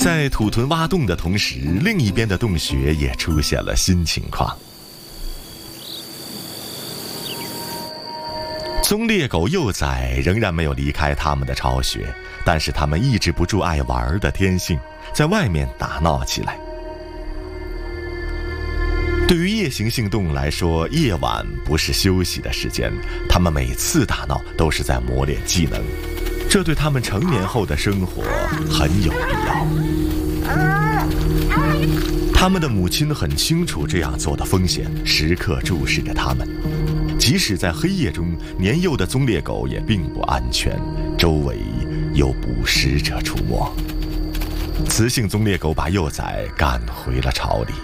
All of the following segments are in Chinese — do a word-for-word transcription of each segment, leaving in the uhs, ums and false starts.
在土屯挖洞的同时，另一边的洞穴也出现了新情况。棕猎狗幼崽仍然没有离开他们的巢穴，但是他们抑制不住爱玩的天性，在外面打闹起来。对于夜行性动物来说，夜晚不是休息的时间，他们每次打闹都是在磨练技能，这对他们成年后的生活很有必要。他们的母亲很清楚这样做的风险，时刻注视着他们。即使在黑夜中，年幼的棕猎狗也并不安全，周围有捕食者出没。雌性棕猎狗把幼崽赶回了巢里。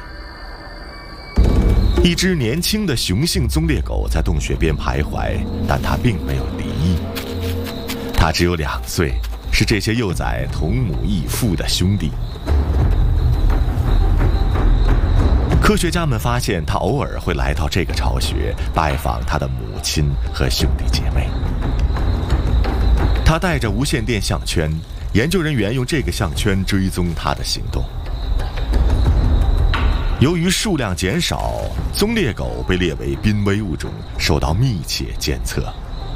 一只年轻的雄性棕猎狗在洞穴边徘徊，但它并没有离异。它只有两岁，是这些幼崽同母异父的兄弟。科学家们发现，它偶尔会来到这个巢穴，拜访它的母亲和兄弟姐妹。它带着无线电项圈，研究人员用这个项圈追踪它的行动。由于数量减少，棕猎狗被列为濒危物种，受到密切监测。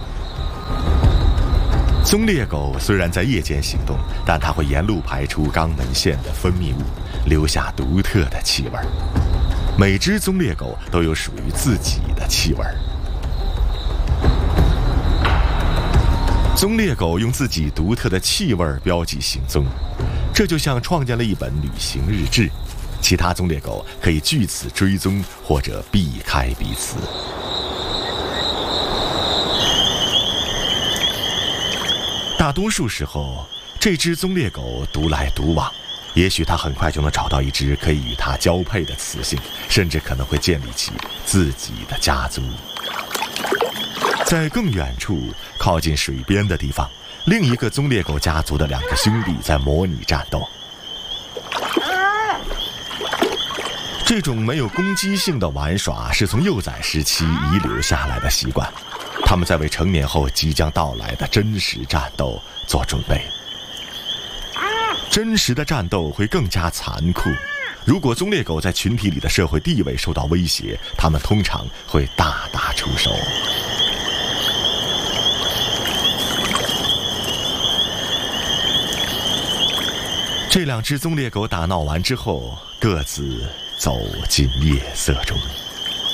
棕猎狗虽然在夜间行动，但它会沿路排出肛门腺的分泌物，留下独特的气味。每只棕猎狗都有属于自己的气味。棕猎狗用自己独特的气味标记行踪，这就像创建了一本旅行日志，其他棕猎狗可以据此追踪或者避开彼此。大多数时候，这只棕猎狗独来独往，也许它很快就能找到一只可以与它交配的雌性，甚至可能会建立起自己的家族。在更远处，靠近水边的地方，另一个棕猎狗家族的两个兄弟在模拟战斗。这种没有攻击性的玩耍是从幼崽时期遗留下来的习惯，他们在为成年后即将到来的真实战斗做准备。真实的战斗会更加残酷，如果棕猎狗在群体里的社会地位受到威胁，它们通常会大打出手。这两只棕猎狗打闹完之后，各自走进夜色中。